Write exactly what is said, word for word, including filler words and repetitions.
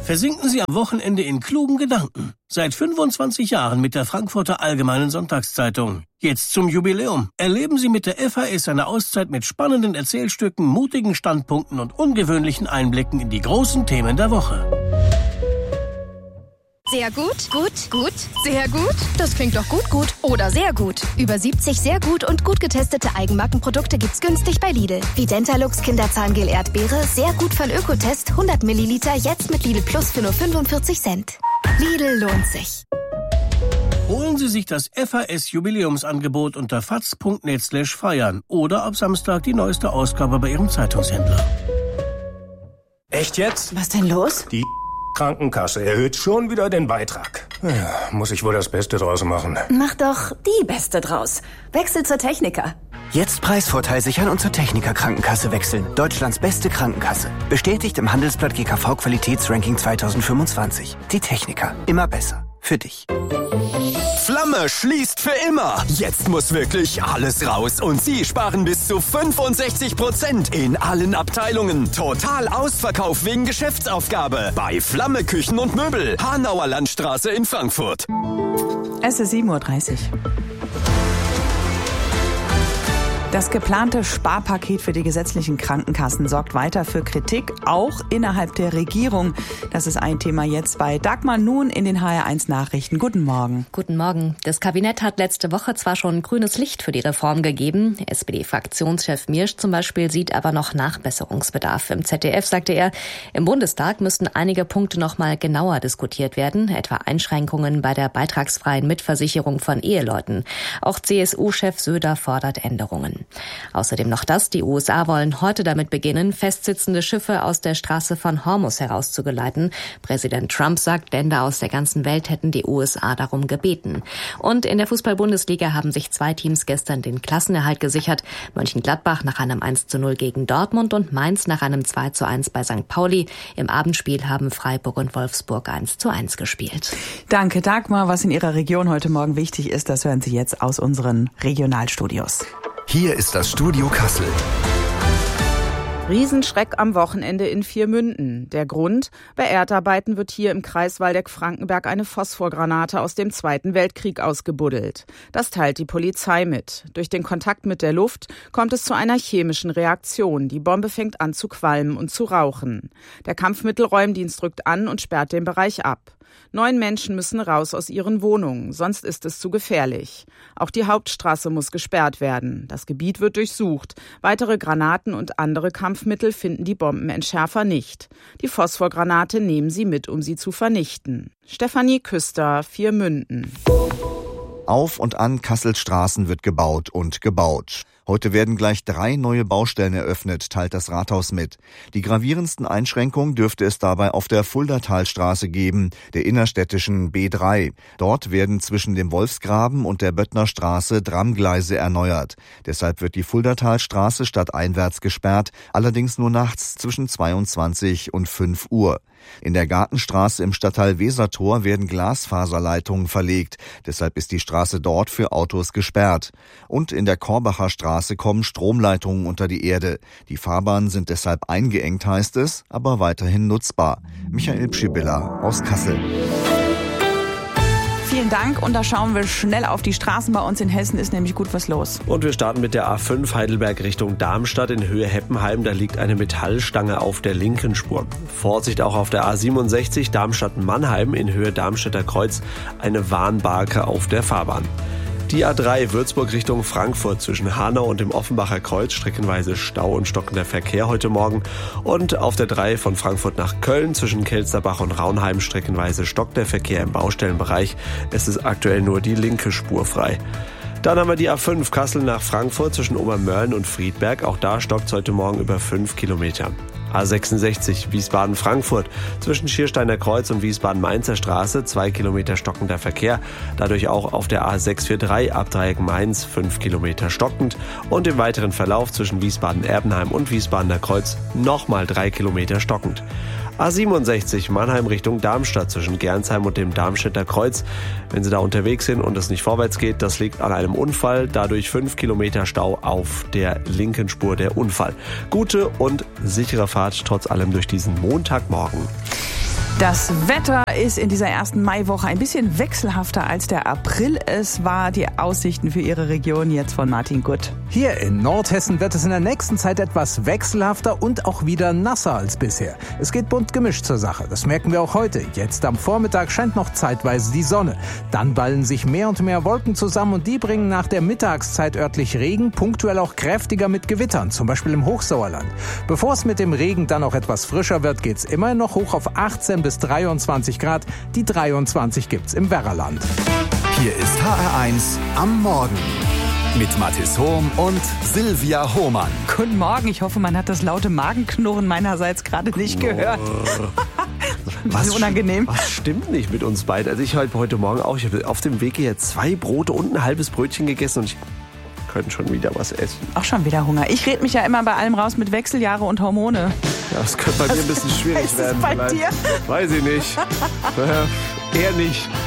Versinken Sie am Wochenende in klugen Gedanken. Seit fünfundzwanzig Jahren mit der Frankfurter Allgemeinen Sonntagszeitung. Jetzt zum Jubiläum. Erleben Sie mit der F A S eine Auszeit mit spannenden Erzählstücken, mutigen Standpunkten und ungewöhnlichen Einblicken in die großen Themen der Woche. Sehr gut, gut, gut, sehr gut. Das klingt doch gut, gut oder sehr gut. Über siebzig sehr gut und gut getestete Eigenmarkenprodukte gibt's günstig bei Lidl. Wie Dentalux Kinderzahngel Erdbeere, sehr gut von Ökotest, hundert Milliliter, jetzt mit Lidl Plus für nur fünfundvierzig Cent. Lidl lohnt sich. Holen Sie sich das F A S-Jubiläumsangebot unter faz punkt net slash feiern oder ab Samstag die neueste Ausgabe bei Ihrem Zeitungshändler. Echt jetzt? Was denn los? Die Krankenkasse erhöht schon wieder den Beitrag. Ja, muss ich wohl das Beste draus machen. Mach doch die Beste draus. Wechsel zur Techniker. Jetzt Preisvorteil sichern und zur Techniker Krankenkasse wechseln. Deutschlands beste Krankenkasse. Bestätigt im Handelsblatt G K V Qualitätsranking zweitausendfünfundzwanzig. Die Techniker. Immer besser. Für dich. Flamme schließt für immer. Jetzt muss wirklich alles raus und Sie sparen bis zu fünfundsechzig Prozent in allen Abteilungen. Total Ausverkauf wegen Geschäftsaufgabe bei Flamme Küchen und Möbel. Hanauer Landstraße in Frankfurt. Es ist sieben Uhr dreißig. Das geplante Sparpaket für die gesetzlichen Krankenkassen sorgt weiter für Kritik, auch innerhalb der Regierung. Das ist ein Thema jetzt bei Dagmar Nun in den H R eins Nachrichten. Guten Morgen. Guten Morgen. Das Kabinett hat letzte Woche zwar schon grünes Licht für die Reform gegeben. S P D-Fraktionschef Miersch zum Beispiel sieht aber noch Nachbesserungsbedarf. Im Z D F sagte er, im Bundestag müssten einige Punkte noch mal genauer diskutiert werden, etwa Einschränkungen bei der beitragsfreien Mitversicherung von Eheleuten. Auch C S U-Chef Söder fordert Änderungen. Außerdem noch das, die U S A wollen heute damit beginnen, festsitzende Schiffe aus der Straße von Hormuz herauszugeleiten. Präsident Trump sagt, Länder aus der ganzen Welt hätten die U S A darum gebeten. Und in der Fußball-Bundesliga haben sich zwei Teams gestern den Klassenerhalt gesichert. Mönchengladbach nach einem eins zu null gegen Dortmund und Mainz nach einem zwei zu eins bei Sankt Pauli. Im Abendspiel haben Freiburg und Wolfsburg eins zu eins gespielt. Danke, Dagmar. Was in Ihrer Region heute Morgen wichtig ist, das hören Sie jetzt aus unseren Regionalstudios. Hier ist das Studio Kassel. Riesenschreck am Wochenende in Viermünden. Der Grund? Bei Erdarbeiten wird hier im Kreis Waldeck-Frankenberg eine Phosphorgranate aus dem Zweiten Weltkrieg ausgebuddelt. Das teilt die Polizei mit. Durch den Kontakt mit der Luft kommt es zu einer chemischen Reaktion. Die Bombe fängt an zu qualmen und zu rauchen. Der Kampfmittelräumdienst rückt an und sperrt den Bereich ab. Neun Menschen müssen raus aus ihren Wohnungen, sonst ist es zu gefährlich. Auch die Hauptstraße muss gesperrt werden. Das Gebiet wird durchsucht. Weitere Granaten und andere Kampfmittel finden die Bombenentschärfer nicht. Die Phosphorgranate nehmen sie mit, um sie zu vernichten. Stefanie Küster, Viermünden. Auf und an Kassels Straßen wird gebaut und gebaut. Heute werden gleich drei neue Baustellen eröffnet, teilt das Rathaus mit. Die gravierendsten Einschränkungen dürfte es dabei auf der Fuldatalstraße geben, der innerstädtischen B drei. Dort werden zwischen dem Wolfsgraben und der Böttner Straße Tramgleise erneuert. Deshalb wird die Fuldatalstraße stadteinwärts gesperrt, allerdings nur nachts zwischen zweiundzwanzig und fünf Uhr. In der Gartenstraße im Stadtteil Wesertor werden Glasfaserleitungen verlegt. Deshalb ist die Straße dort für Autos gesperrt. Und in der Korbacher Straße kommen Stromleitungen unter die Erde. Die Fahrbahnen sind deshalb eingeengt, heißt es, aber weiterhin nutzbar. Michael Pschibilla aus Kassel. Vielen Dank und da schauen wir schnell auf die Straßen. Bei uns in Hessen ist nämlich gut was los. Und wir starten mit der A fünf Heidelberg Richtung Darmstadt in Höhe Heppenheim. Da liegt eine Metallstange auf der linken Spur. Vorsicht auch auf der A siebenundsechzig Darmstadt-Mannheim in Höhe Darmstädter Kreuz. Eine Warnbarke auf der Fahrbahn. Die A drei Würzburg Richtung Frankfurt zwischen Hanau und dem Offenbacher Kreuz, streckenweise Stau und stockender Verkehr heute Morgen. Und auf der drei von Frankfurt nach Köln zwischen Kelsterbach und Raunheim, streckenweise stockt der Verkehr im Baustellenbereich. Es ist aktuell nur die linke Spur frei. Dann haben wir die A fünf Kassel nach Frankfurt zwischen Obermörlen und Friedberg. Auch da stockt es heute Morgen über fünf Kilometer. A sechsundsechzig Wiesbaden-Frankfurt zwischen Schiersteiner Kreuz und Wiesbaden-Mainzer Straße, zwei Kilometer stockender Verkehr. Dadurch auch auf der A sechshundertdreiundvierzig Abdreieck Mainz, fünf Kilometer stockend. Und im weiteren Verlauf zwischen Wiesbaden-Erbenheim und Wiesbadener Kreuz nochmal drei Kilometer stockend. A siebenundsechzig Mannheim Richtung Darmstadt zwischen Gernsheim und dem Darmstädter Kreuz. Wenn Sie da unterwegs sind und es nicht vorwärts geht, das liegt an einem Unfall. Dadurch fünf Kilometer Stau auf der linken Spur der Unfall. Gute und sichere Fahrt trotz allem durch diesen Montagmorgen. Das Wetter ist in dieser ersten Maiwoche ein bisschen wechselhafter als der April es war. Die Aussichten für Ihre Region jetzt von Martin Gutt. Hier in Nordhessen wird es in der nächsten Zeit etwas wechselhafter und auch wieder nasser als bisher. Es geht bunt gemischt zur Sache. Das merken wir auch heute. Jetzt am Vormittag scheint noch zeitweise die Sonne. Dann ballen sich mehr und mehr Wolken zusammen und die bringen nach der Mittagszeit örtlich Regen, punktuell auch kräftiger mit Gewittern, zum Beispiel im Hochsauerland. Bevor es mit dem Regen dann auch etwas frischer wird, geht's immerhin noch hoch auf achtzehn bis dreiundzwanzig Grad. Die dreiundzwanzig gibt's im Werraland. Hier ist H R eins am Morgen mit Mathis Hohm und Silvia Hohmann. Guten Morgen, ich hoffe, man hat das laute Magenknurren meinerseits gerade nicht gehört. Was, unangenehm. Was stimmt nicht mit uns beiden? Also ich habe heute Morgen auch, ich habe auf dem Weg hier zwei Brote und ein halbes Brötchen gegessen und ich könnte schon wieder was essen. Auch schon wieder Hunger. Ich rede mich ja immer bei allem raus mit Wechseljahre und Hormone. Ja, das könnte bei mir ein bisschen schwierig ist werden. Bei dir? Weiß ich nicht. Eher nicht.